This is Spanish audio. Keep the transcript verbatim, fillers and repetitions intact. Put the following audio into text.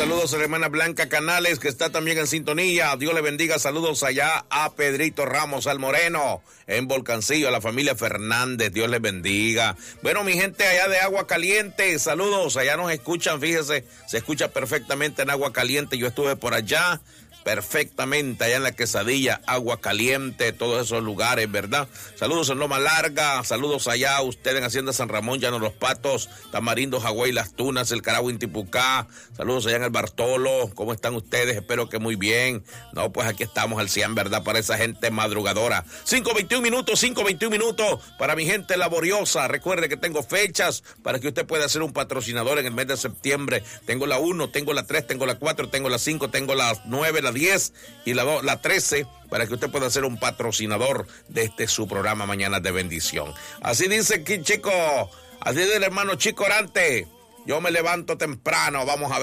saludos a la hermana Blanca Canales, que está también en sintonía. Dios le bendiga, saludos allá a Pedrito Ramos, al Moreno, en Volcancillo, a la familia Fernández, Dios les bendiga. Bueno, mi gente allá de Agua Caliente, saludos, allá nos escuchan, fíjese, se escucha perfectamente en Agua Caliente, yo estuve por allá, perfectamente allá en la Quesadilla, Agua Caliente, todos esos lugares, ¿verdad? Saludos en Loma Larga, saludos allá a ustedes en Hacienda San Ramón, Llano Los Patos, Tamarindo, Hawái, Las Tunas, El Caragua, Intipucá, saludos allá en el Bartolo, ¿cómo están ustedes? Espero que muy bien. No, pues aquí estamos al cien, ¿verdad? Para esa gente madrugadora. cinco veintiún minutos, cinco veintiún minutos para mi gente laboriosa. Recuerde que tengo fechas para que usted pueda ser un patrocinador en el mes de septiembre. Tengo la uno, tengo la tres, tengo la cuatro, tengo la cinco, tengo la nueve, la diez y la, dos, la trece, para que usted pueda ser un patrocinador de este su programa Mañanas de Bendición. Así dice aquí, chico, así dice el hermano Chico Orante. Yo me levanto temprano, vamos a ver.